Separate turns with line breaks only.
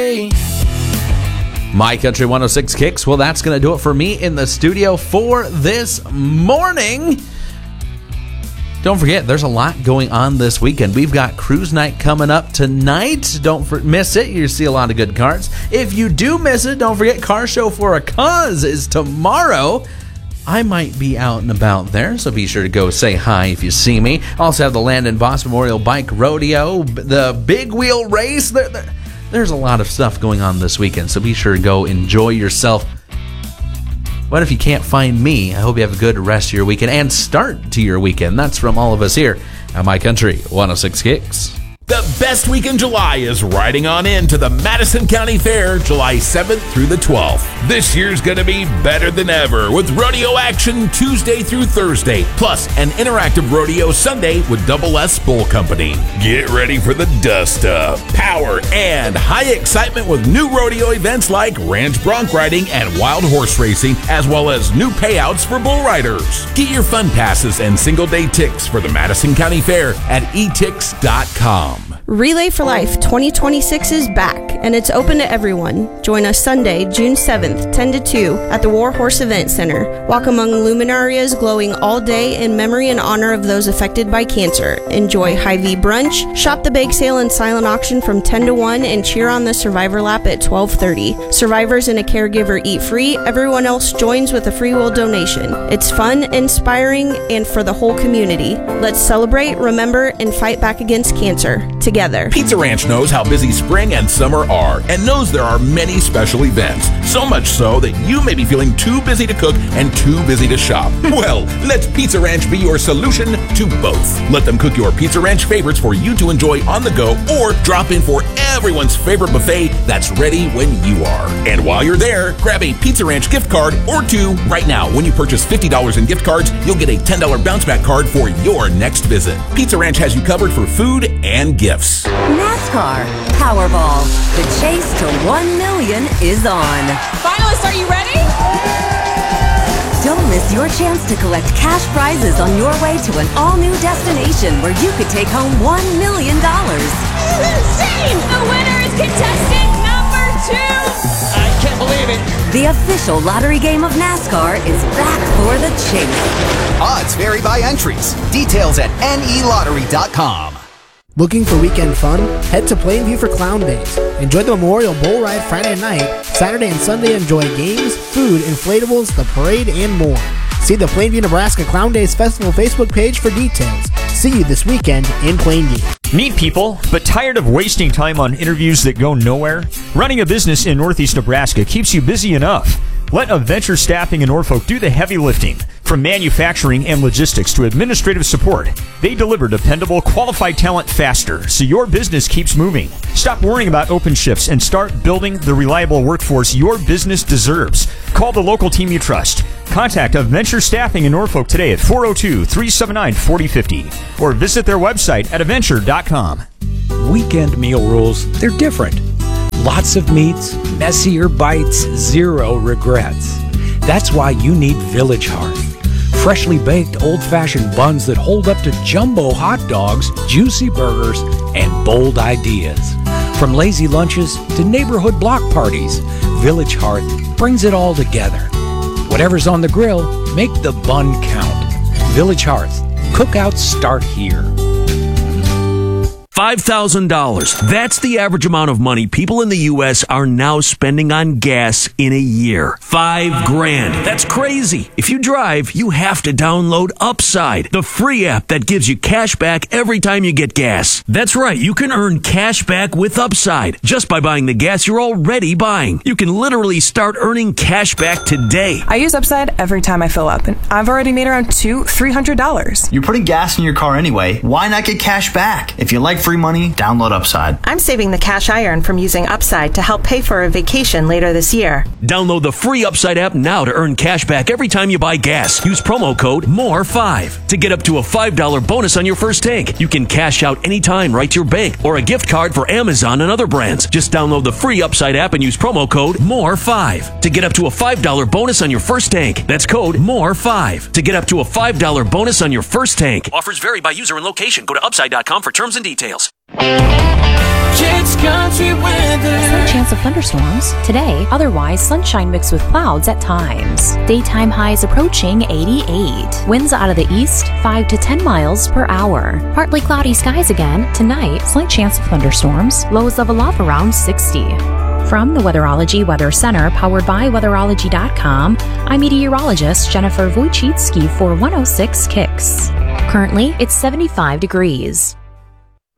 day.
My Country 106 Kicks. Well, that's going to do it for me in the studio for this morning. Don't forget, there's a lot going on this weekend. We've got Cruise Night coming up tonight. Don't miss it. You see a lot of good cars. If you do miss it, don't forget Car Show for a Cause is tomorrow. I might be out and about there, so be sure to go say hi if you see me. Also have the Landon Boss Memorial Bike Rodeo, the Big Wheel Race. There's a lot of stuff going on this weekend, so be sure to go enjoy yourself. What if you can't find me? I hope you have a good rest of your weekend and start to your weekend. That's from all of us here at My Country 106 Kicks.
The best week in July is riding on into the Madison County Fair, July 7th through the 12th. This year's going to be better than ever with rodeo action Tuesday through Thursday, plus an interactive rodeo Sunday with Double S Bull Company. Get ready for the dust-up, power, and high excitement with new rodeo events like ranch bronc riding and wild horse racing, as well as new payouts for bull riders. Get your fun passes and single-day ticks for the Madison County Fair at etix.com.
Relay for Life 2026 is back, and it's open to everyone. Join us Sunday, June 7th, 10 to 2, at the War Horse Event Center. Walk among luminarias glowing all day in memory and honor of those affected by cancer. Enjoy Hy-Vee brunch, shop the bake sale and silent auction from 10 to 1, and cheer on the Survivor Lap at 12:30. Survivors and a caregiver eat free. Everyone else joins with a free will donation. It's fun, inspiring, and for the whole community. Let's celebrate, remember, and fight back against cancer together.
Pizza Ranch knows how busy spring and summer are and knows there are many special events. So much so that you may be feeling too busy to cook and too busy to shop. Well, let Pizza Ranch be your solution to both. Let them cook your Pizza Ranch favorites for you to enjoy on the go or drop in for everyone's favorite buffet that's ready when you are. And while you're there, grab a Pizza Ranch gift card or two. Right now, when you purchase $50 in gift cards, you'll get a $10 bounce back card for your next visit. Pizza Ranch has you covered for food and gifts.
NASCAR Powerball. The chase to 1 million is on.
Finalists, are you ready?
Don't miss your chance to collect cash prizes on your way to an all-new destination where you could take home $1 million.
This is insane! The winner is contestant number 2!
I can't believe it.
The official lottery game of NASCAR is back for the chase.
Odds vary by entries. Details at nelottery.com.
Looking for weekend fun? Head to Plainview for Clown Days. Enjoy the Memorial Bull Ride Friday night. Saturday and Sunday enjoy games, food, inflatables, the parade, and more. See the Plainview, Nebraska Clown Days Festival Facebook page for details. See you this weekend in Plainview.
Meet people, but tired of wasting time on interviews that go nowhere? Running a business in Northeast Nebraska keeps you busy enough. Let Adventure Staffing in Norfolk do the heavy lifting. From manufacturing and logistics to administrative support, they deliver dependable, qualified talent faster, so your business keeps moving. Stop worrying about open shifts and start building the reliable workforce your business deserves. Call the local team you trust. Contact Adventure Staffing in Norfolk today at 402-379-4050 or visit their website at adventure.com.
Weekend meal rules, they're different. Lots of meats, messier bites, zero regrets. That's why you need Village Hearth. Freshly baked old-fashioned buns that hold up to jumbo hot dogs, juicy burgers, and bold ideas. From lazy lunches to neighborhood block parties, Village Hearth brings it all together. Whatever's on the grill, make the bun count. Village Hearth. Cookouts start here.
$5,000. That's the average amount of money people in the U.S. are now spending on gas in a year. $5,000. That's crazy. If you drive, you have to download Upside, the free app that gives you cash back every time you get gas. That's right. You can earn cash back with Upside just by buying the gas you're already buying. You can literally start earning cash back today.
I use Upside every time I fill up, and I've already made around $300.
You're putting gas in your car anyway. Why not get cash back? If you like free money, download Upside.
I'm saving the cash I earn from using Upside to help pay for a vacation later this year.
Download the free Upside app now to earn cash back every time you buy gas. Use promo code MORE5 to get up to a $5 bonus on your first tank. You can cash out anytime right to your bank or a gift card for Amazon and other brands. Just download the free Upside app and use promo code MORE5 to get up to a $5 bonus on your first tank. That's code MORE5 to get up to a $5 bonus on your first tank. Offers vary by user and location. Go to upside.com for terms and details.
Kids Country weather.
Slight chance of thunderstorms today, otherwise sunshine mixed with clouds at times. Daytime highs approaching 88. Winds out of the east 5 to 10 miles per hour. Partly cloudy skies again. Tonight, slight chance of thunderstorms. Lows level off around 60. From the Weatherology Weather Center, powered by Weatherology.com, I'm meteorologist Jennifer Wojcicki for 106 Kicks. Currently, it's 75 degrees.